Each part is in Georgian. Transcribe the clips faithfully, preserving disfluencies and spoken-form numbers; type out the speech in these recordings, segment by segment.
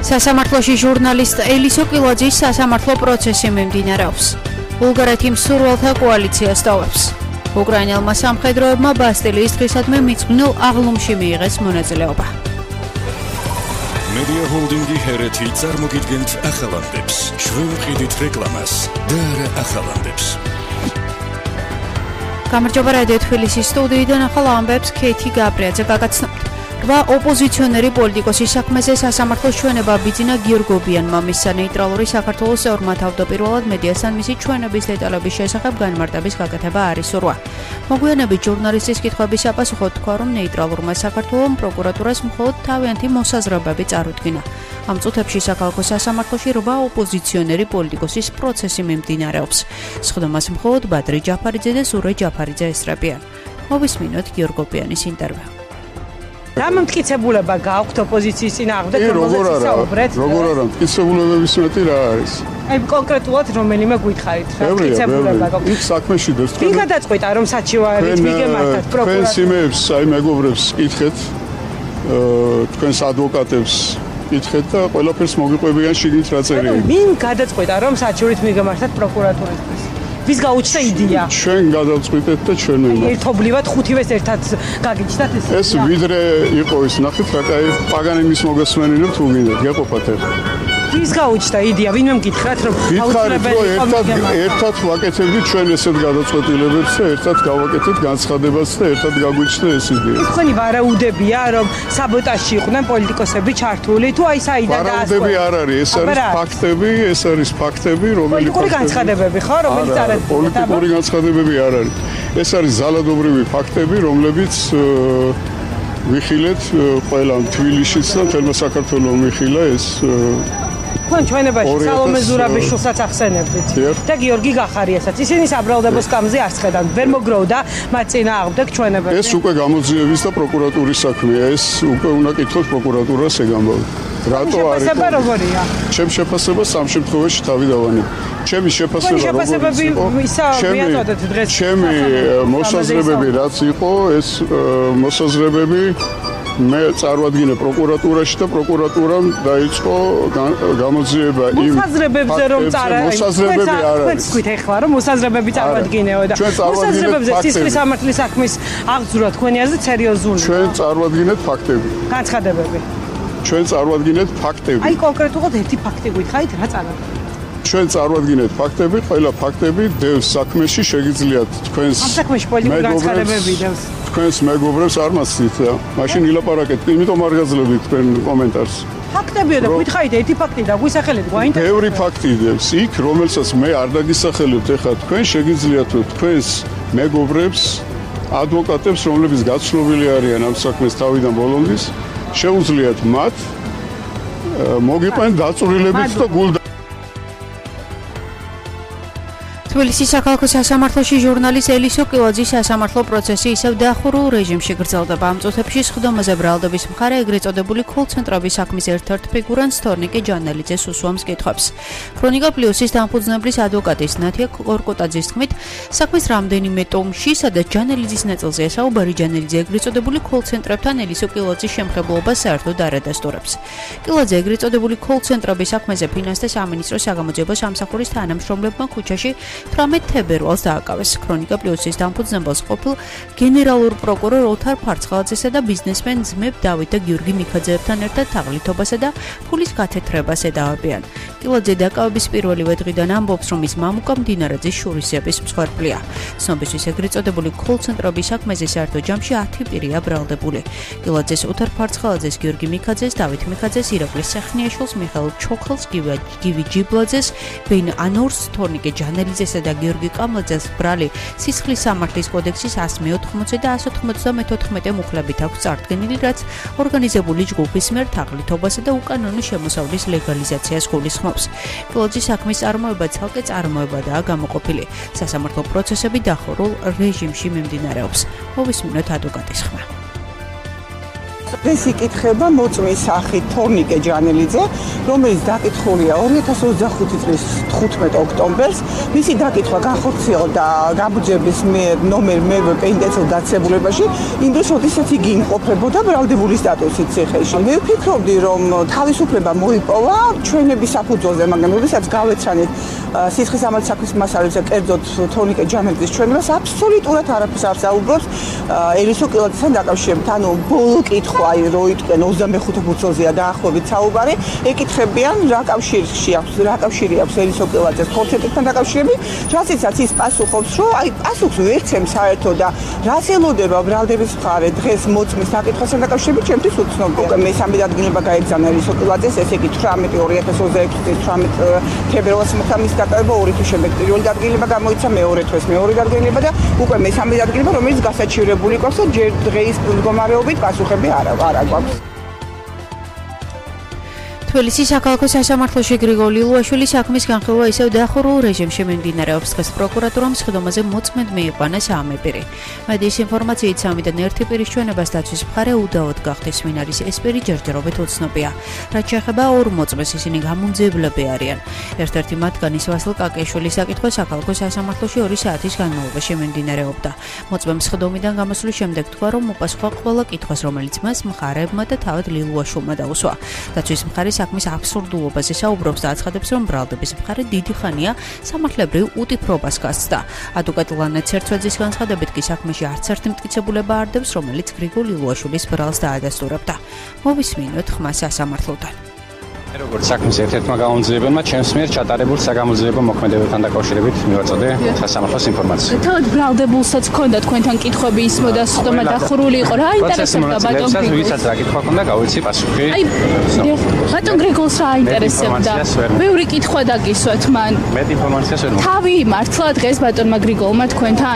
სასამართლოში ჟურნალისტ ელისო კილაძის სასამართლო პროცესი მიმდინარეობს. ბულგარეთი მსურველთა კოალიციას ტოვებს. უკრაინელმა სამხედროებმა ბასტილიის დღისადმი მიძღვნილ აღლუმში მიიღეს მონაწილეობა. Media Holding-ი ჰერეთი წარმოგიდგენთ ახალამდებს. ჩვენ ვყიდით რეკლამას და არა ახალამდებს. გამარჯობა რადიო თბილისის სტუდიიდან ახალ ამბებს ქეთი გაბრიაძე გაგაცნობთ. რვა ოპოზიციონერი პოლიტიკოსის საქმეზე სასამართლოს ჩვენება ბიძინა გიორგობიანმა მისცა ნეიტრალური საქართველოს ორმა თავდაპირველად მედიასთან მისი ჩვენების დეტალების შესახებ განმარტების გაკეთება არის სურვა. მოგვიანებით ჟურნალისტის კითხვების საპასუხოდ თქვა, რომ ნეიტრალურმა საქართველოს პროკურატურას მხოლოდ თავიანთი მოსაზრებები წარუდგინა. ამ წუთებში საქალაქო სასამართლოში რვა ოპოზიციონერი პოლიტიკოსის პროცესი მიმდინარეობს. სხდომას მხოლოდ ბადრი ჯაფარიძე და სურე ჯაფარიძე ესწრებიან. მოვისმინოთ გიორგობიანის ინტერვიუ. რა მტკიცებულება გააქვთ ოპოზიციის წინააღმდეგ, რომელზეც ისაუბრეთ? როგორ არა, მტკიცებულებების მეტი რა არის? აი კონკრეტულად რომელიმე გითხარით, რა მტკიცებულება გაქვთ? იქ საქმეში და თქვენ ვინ გადაწყვიტა, რომ საჩივარით მიგემართათ პროკურატურას? თქვენ სიმეებს, აი მეგობრებს კითხეთ, თქვენს ადვოკატებს კითხეთ და ყველაფერს მოგიყვებიან შიგნით რა წერია. ვინ გადაწყვიტა, რომ საჩივარით მიგემართათ პროკურატურასთან? ვის გაუჩნდა იდეა? ჩვენ გადავწყვიტეთ და ჩვენ მემართ. ერთობლივად ხუთივეს ერთად გაგიჩნდათ ეს? ეს ვიდრე იყო ის, ნახეთ რა კაი პაგანინის მოგესმენინებ თუ გინდათ, გეყოფათ ახლა. ვის გაუჩნდა იდეა? ვინმე მგითხრათ, რომ აუცილებელი იყო ერთად ერთად ვაკეთებდით ჩვენ ესეთ გადაწყვეტილებებს და ერთად გავაკეთეთ განცხადებას და ერთად გაგვიჩნდა ეს იდეა. ეს თქვენი ვარაუდებია, რომ საბოტაჟში იყვნენ პოლიტიკოსები ჩართული, თუ აი საიდან დაასკვნა? ვარაუდები არ არის, ეს არის ფაქტები, ეს არის ფაქტები, რომელიც პოლიტიკური განცხადებები ხო, რომელიც წარადგინეთ? პოლიტიკური განცხადებები არ არის. ეს არის ზალადობრივი ფაქტები, რომლებიც ვიხილეთ ყველა თბილისშიც და მთელმა საქართველოს ვიხილა ეს თქვენ ჩვენებაში სალომე ზურაბიშვილსაც ახსენებდით და გიორგი გახარიასაც. ისინი საბრალდებო სკამზე არ ცხედან, ვერ მოგროვდა მათ წინააღმდეგ ჩვენებაში. ეს უკვე გამოძიების და პროკურატურის საქმეა, ეს უკვე უნდა კითხოთ პროკურატურას ეგამბავი. რატო არის? შეფასება როგორია? ჩემ შეფასებას სამ შემთხვევაში თავი დავანებ. ჩემი შეფასება შეფასებები ისა მიაწოდეთ დღეს. ჩემი მოსაზრებები რაც იყო, ეს მოსაზრებები მე წარვადგინე პროკურატურაში და პროკურატურამ დაიწყო გამოძიება იმ მოსაზრებებზე რომ წარა მოსაზრებები არ არის. თქვენ თქვით ახლა რომ მოსაზრებები წარვადგინეო და მოსაზრებებზე სისხლის სამართლის საქმის აღძვრა თქვენი აზრით სერიოზულია? ჩვენ წარვადგინეთ ფაქტები. განცხადებები. ჩვენ წარვადგინეთ ფაქტები. აი კონკრეტულად ერთი ფაქტი გითხარით, რა წარადგინეთ? ჩვენ წარვადგინეთ ფაქტები, ყველა ფაქტები დევს საქმეში, შეგიძლიათ თქვენს ამ საქმეში პოლიტიკური განცხადებები დევს. თქვენს მეგობრებს არ მასწრით და მაშინ ილაპარაკეთ, იმიტომ არ გაძლევთ თქვენ კომენტარს. ფაქტებია და გითხარით ერთი ფაქტი და გვისახელეთ გვაინტერესებს. ბევრი ფაქტი დევს იქ, რომელსაც მე არ დაგისახელებთ, ეხლა თქვენ შეგიძლიათ თქვენს მეგობრებს, ადვოკატებს, რომლებიც გაცნობილი არიან ამ საქმეს თავიდან ბოლომდის, შეუძლიათ მათ მოგიყვნენ დაწვრილებიც და გულდა თბილისის საქალაქო სასამართლოში ჟურნალისტ ელისო კილაძის სასამართლო პროცესი ისევ დახურულ რეჟიმში გრძელდება. ამ წუთებში სხდომაზე ბრალდების მხარე ეგრეთ წოდებული კოლ-ცენტრების საქმის ერთ-ერთ ფიგურანტ თორნიკე ჯანელიძეს უსვამს კითხვებს. ქრონიკა პლუსის დამფუძნებლის ადვოკატის ნათია კორკოტაძის თქმით, საქმის რამდენიმე ტომში, სადაც ჯანელიძის ნაწილზეა საუბარი, ჯანელიძე ეგრეთ წოდებული კოლ-ცენტრებთან ელისო კილაძის შემხებლობას საერთოდ არ ადასტურებს. კილაძე ეგრეთ წოდებული კოლ-ცენტრების საქმეზე ფინანს და სამინისტროს საგამოძიებო სამსახურის თანამშრომლებმა ქუჩაში თვრამეტ თებერვალს დააკავეს. ქრონიკა პლუსის დამფუძნებელს ყოფილ გენერალურ პროკურორ ოთარ ფარცხალაძესა და ბიზნესმენ ძმებ დავით და გიორგი მიქაძეებთან ერთად თაღლითობასა და ფულის გათეთრებას ედავებიან. კილაძე დაკავების პირველივე დღიდან ამბობს, რომ ის მამუკა მდინარაძის შურისების მსხვერპლია. ცნობისთვის ეგრეთ წოდებული კოლ-ცენტრების საქმეზე საერთო ჯამში ათი პირია ბრალდებული. კილაძეს, ოთარ ფარცხალაძეს, გიორგი მიქაძეს, დავით მიქაძეს, ირაკლი სეხნიაშვილს, მიხეილ ჩოხელს, გივი ჯიბლაძეს, ბენ ანორს, თორნიკე ჯანელიძეს და გიორგი კამაძეს ბრალი სისხლის სამართლის კოდექსის εκατს მეოთხმოცი და εκατს ოცდამეთოთხმეტე მუხლებით აქვს წარდგენილი, რაც ორგანიზებული ჯგუფის მიერ თაღლითობასა და უკანონო შემოსავლის ლეგალიზაციას გულისხმობს. კილაძის საქმის წარმოება ცალკე წარმოებადაა გამოყოფილი. სასამართლო პროცესები დახურულ რეჟიმში მიმდინარეობს. მოვისმინოთ ადვოკატის ხმა. ეს იკითხება მოწმის სახით თორნიკე ჯანელიძე, რომელიც დაკითხულია ორი ათას ოცდახუთი წლის თხუთმეტ ოქტომბერს. მისი დაკითხვა განხორციელდა გამგზების მიერ ნომერ მერვე პენიტენციურ დაწესებულებაში, იმ დროს როდესაც იგი იმყოფებოდა ბრალდებული სტატუსით ციხეში. მე ვფიქრობდი, რომ თავისუფლება მოიპოვა ჩვენების საფუძველზე, მაგრამ როდესაც გავეცანით სიცხის საქმის მასალებზე, კერძოდ თორნიკე ჯანელიძის ჩვენებას, აბსოლუტურად არაფერს არ საუბრობს ელისო კილაძესთან დაკავშირებით. ანუ ბოლო კითხვა რო იტყვენ ოცდამეხუთე ფუძველზეა დაახლოებით საუბარი, ეკითხებიან რა კავშირში აქვს, რა კავშირი აქვს ელისო კილაძეს ხორცეტებთან დაკავშირებით, რაციცაც ის პასუხობს, რომ აი პასუხს ვერცემ საერთოდ და რას ელოდება ბრალდების მხარე დღეს მოწმის დაკითხვასთან დაკავშირებით, ჩემთვის უცნობია. მესამე დადგენილება გაეგზავნა ელისო კილაძეს, ესე იგი თვრამეტი ორი ათას ოცდაექვსი წლის თვრამეტ თებერვალს მოხდა მის დაკავება, ორი თვის შემდეგ პირველი დადგენილება გამოიცა, მეორე თვის მეორე დადგენილება და უკვე მესამე დადგენილება, რომელიც გასაჩივრებული გვაქვს და ჯერ დღეის მდგომარეობით პასუხები არ არ გვაქვს. თბილისის საქალაქო სასამართლოში გრიგოლ ილუაშვილის საქმის განხილვა ისევ დაახურულ რეჟიმში მიმდინარეობს. დღეს პროკურატურამ სხდომაზე მოწმედ მიიყვანა სამი პირი. მედიის ინფორმაციით სამიდან ერთი პირის ჩვენებას დაცვის მხარე უდაოდ გახდის, ვინ არის ეს პირი ჯერჯერობით უცნობია. რაც შეეხება ორ მოწმეს, ისინი გამომძიებლები არიან. ერთ-ერთი მათგანის ვასილ კაკეშვილის საკითხვა საქალაქო სასამართლოში ორი საათის განმავლობაში მიმდინარეობდა. მოწმემ სხდომიდან გამოსვლის შემდეგ თქვა, რომ უპასუხა ყველა კითხვას, რომელიც მას მხარეებმა და თავად ილუაშვილმა დაუსვა. დაცვის მხარე საქმის აბსურდულობაზე საუბრობს და აცხადებს, რომ ბრალდების მხარე დიდი ხანია სამართლებრივ უტიფრობას გასცდა. ადვოკატ ლანა ცერცვაძის განცხადებით კი საქმეში არც ერთი მტკიცებულება არ დევს, რომელიც გრიგოლ ილუაშვილის ბრალს დაადასტურებდა. მოვისმინოთ ხმა სასამართლოდან. როგორც საქმის ერთ-ერთმა გამომძიებელმა ჩემს მიერ ჩატარებულ საგამოძიებო მოქმედებებთან დაკავშირებით მივაწოდე სასამართლოს ინფორმაცია. თავად ბრალდებულსაც ჰქონდა თქვენთან კითხვები ისმოდა სხდომა დახურული იყო. რა ინტერესებდა ბატონ გრიგოლს? ვისაც რა კითხვა ჰქონდა, გავიცი პასუხი. აი, ბატონ გრიგოლს რა ინტერესებდა? ბევრი კითხვა დაგისვათ მან. მეტ ინფორმაციას ვერ მოგწევს. თავი მართლა დღეს ბატონმა გრიგოლმა თქვენთან?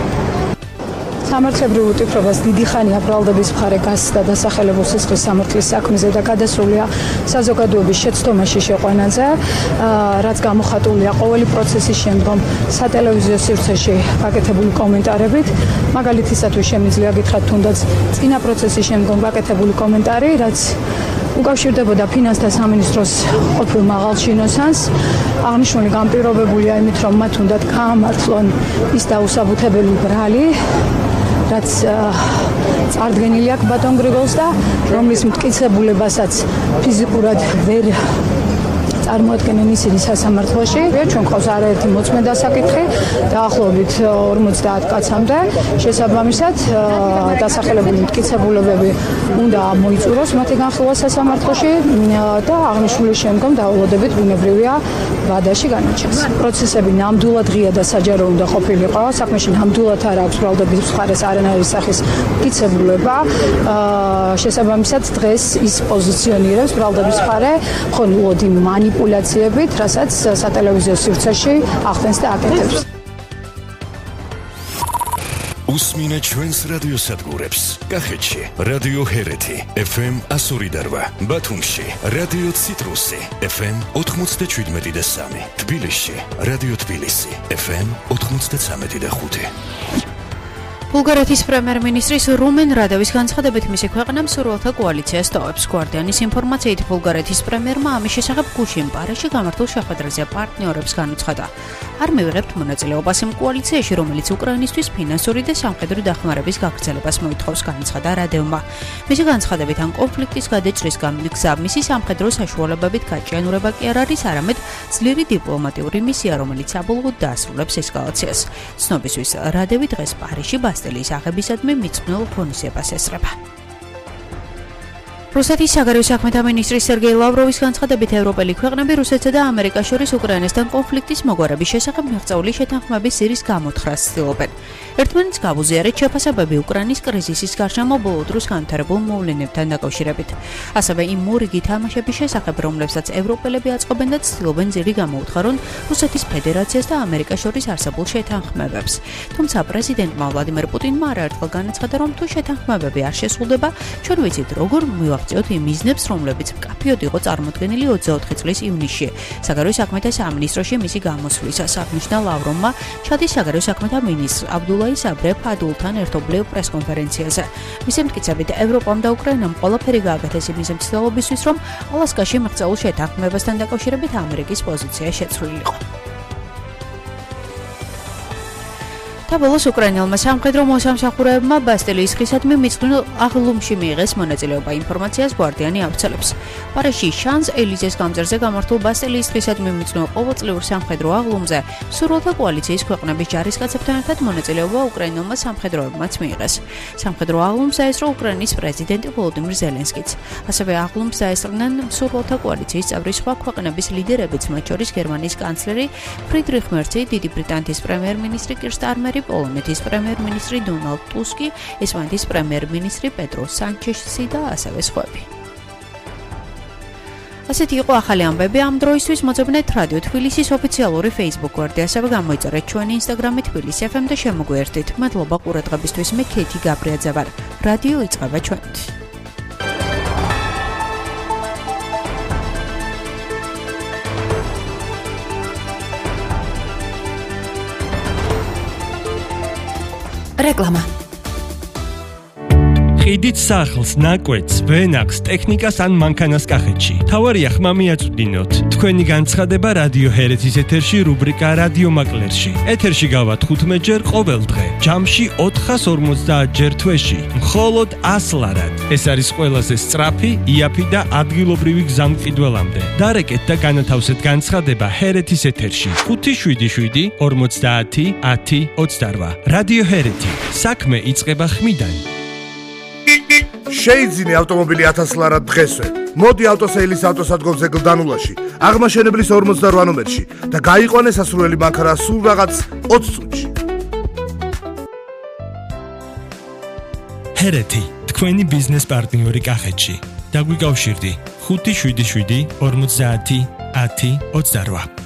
სამართლებრივ უტიფრობას დიდი ხანია ბრალდების მხარე გასცდა დასახელებულ სისხლის სამართლის საქმეზე და გადასულია საზოგადოების შეცდომაში შეყვანაზე, რაც გამოხატულია ყოველი პროცესის შემდგომ სატელევიზიო სივრცეში გაკეთებული კომენტარებით. მაგალითისათვის შემიძლია გითხრათ თუნდაც წინა პროცესის შემდგომ გაკეთებული კომენტარი, რაც უკავშირდებოდა ფინანსთა სამინისტროს ყოფილ მაღალ შინოსანს. აღნიშნული განპირობებულია იმით, რომ მათ უნდათ გაამართლონ ის დაუსაბუთებელი ბრალი, რაც წარდგენილი აქვს ბატონ გრიგოლს და რომლის მტკიცებულებასაც ფიზიკურად ვერ წარმოადგენენ ისინი სასამართლოში. ჩვენ ყავს არაერთი მოწმე დასაკითხი, დაახლოებით ორმოცდაათ კაცამდე. შესაბამისად, დასახელებული მტკიცებულებები უნდა მოიწუროს მათი განხილვა სასამართლოში და აღნიშნული შემდგომ დაულოდებით ბუნებრივია ვადაში განაჩენს. პროცესები ნამდვილად ღია და საჯარო უნდა ყოფილიყო. საქმეში ნამდვილად არ აქვს ბრალდების მხარეს არანაირი სახის მტკიცებულება. შესაბამისად, დღეს ის პოზიციონირებს ბრალდების მხარე მხოლოდ იმ მანიპულაციებით, რასაც სატელევიზიო სივრცეში ახდენს და აკეთებს. უსმინე ჩვენს რადიოსადგურებს. კახეთში რადიო ჰერეთი ეფ ემ ასორი და რვა, ბათუმში რადიო ციტრუსი ეფ ემ ოთხმოცდაშვიდმეტი და სამი, თბილისში რადიო თბილისი ეფ ემ ოთხმოცდაცამეტი და ხუთი. ბულგარეთის პრემიერ-მინისტრის რუმენ რადევის განცხადებით მისი ქვეყნა მსურველთა კოალიციას ტოვებს. გვარდიანის ინფორმაციით ბულგარეთის პრემიერმა ამის შესახებ გუშინ პარიზში გამართულ შეხვედრაზე პარტნიორებს განუცხადა. არ მივიღებთ მონაწილეობას იმ კოალიციაში, რომელიც უკრაინისთვის ფინანსური და სამხედრო დახმარების გაგრძელებას მოითხოვს, განაცხადა რადევმა. მისი განცხადებით ან კონფლიქტის გადაჭრის გზა მისი სამხედრო საშუალებებით გაჭიანურება კი არ არის, არამედ ძლიერი დიპლომატიური მისია, რომელიც საბოლოოდ დაასრულებს ესკალაციას. ცნობისთვის, რადევი დღეს პარიზში ბასტილიის აღებისადმი მიძღვნილ ღონისძიებას ესწრება. რუსეთის საგარეო საქმეთა მინისტრის სერგეი ლავროვის განცხადებით, ევროპელი ქვეყნები რუსეთსა და ამერიკას შორის უკრაინასთან კონფლიქტის მოგვარების შესახებ მიღწეული შეთანხმების სირის გამოთხრას ცდილობენ. ერთმანეთს გავუზიარეთ შეფასებები უკრაინის კრიზისის გარშემო ბოლო დროს განვითარებულ მოვლენებთან დაკავშირებით. ასევე იმ მორიგი თამაშების შესახებ, რომლებსაც ევროპელები აწყობენ და ცდილობენ ძირი გამოუთხარონ რუსეთის ფედერაციას და ამერიკას შორის არსებულ შეთანხმებებს. თუმცა პრეზიდენტმა ვლადიმერ პუტინმა არაერთხელ განაცხადა, რომ თუ შეთანხმებები არ შესრულდება, ჩვენ ვიცით, როგორ მივაღწევთ მივაღწიოთ იმ მიზნებს, რომლებიც მკაფიოდ იყო წარმოდგენილი ოცდაოთხი წლის ივნისში. საგარეო საქმეთა სამინისტროში მისი გამოსვლისას აღნიშნა ლავროვმა ჩადის საგარეო საქმეთა მინისტრ აბდულაი საბრე ფადულთან ერთობლივ პრესკონფერენციაზე. მისი მტკიცებით, ევროპამ და უკრაინამ ყველაფერი გააკეთეს იმის მცდელობისთვის, რომ ალასკაში მიღწეულ შეთანხმებასთან დაკავშირებით ამერიკის პოზიცია შეცვლილიყო. საბოლოოს უკრაინელმა სამხედრო მოსამსახურეებმა ბასტილიის ხისადმი მიძღვნილ აღლუმში მიიღეს მონაწილეობა ინფორმაციას გვარდიანი ავრცელებს. პარიზში შანს ელიზეს გამზერზე გამართულ ბასტილიის ხისადმი მიძღვნილ ყოველწლიურ სამხედრო აღლუმზე სურვილთა კოალიციის ქვეყნების ჯარისკაცებთან ერთად მონაწილეობა უკრაინელმა სამხედროებმაც მიიღეს. სამხედრო აღლუმს დაესწრო უკრაინის პრეზიდენტი ვოლოდიმირ ზელენსკიც. ასევე აღლუმს დაესწრნენ სურვილთა კოალიციის წევრი სხვა ქვეყნების ლიდერებიც, მათ შორის გერმანიის კანცლერი ფრიდრიხ მერცი, დიდი ბრიტანეთის პრემიერ-მინისტრი კირ სტარმერი, პოლონეთის პრემიერ-მინისტრი დონალდ ტუსკი, ესპანეთის პრემიერ-მინისტრი პედრო სანჩესი და ასევე სხვები. ასეთი იყო ახალი ამბები ამ დროისთვის. მოძებნეთ რადიო თბილისის ოფიციალური Facebook გვერდი, ასევე გამოიწერეთ ჩვენი Instagram თბილისი ეფ ემ და შემოგვიერთდით. მადლობა ყურადღებისთვის. მე ქეთი გაბრიაძე ვარ. რადიო იწყება ჩვენით. რეკლამა. ყიდით სახლს, ნაკვეთს, ვენახს, ტექნიკას ან მანქანას კახეთში. თავარია ხმა მიაწვდინოთ. თქვენი განცხადება რადიო ჰერეთის ეთერში რუბრიკა რადიო მაკლერში. ეთერში გავა თხუთმეტ ჯერ ყოველ დღე. ჯამში ოთხას ორმოცდაათ ჯერ თვეში. მხოლოდ ას ლარად. ეს არის ყველაზე სწრაფი, იაფი და ადგილობრივი გზამკიდველამდე. დარეკეთ და განათავსეთ განცხადება ჰერეთის ეთერში. ხუთი შვიდი შვიდი ორმოცდაათი ათი ოცდარვა. რადიო ჰერეთი. საქმე იწყება ხმიდან. შეიძინე ავტომობილი ათას ლარად დღესვე. მოდი ავტოსეილის ავტოსადგომზე გლდანულაში, აღმაშენებლის ორმოცდარვა ნომერში და გაიყვანე სასურველი მანქანა სულ რაღაც ოცი წუთში. ჰერეთი, თქვენი ბიზნეს პარტნიორი კახეთში. დაგვიკავშირდი ხუთი შვიდი შვიდი ორმოცდაათი ათი ოცდარვა.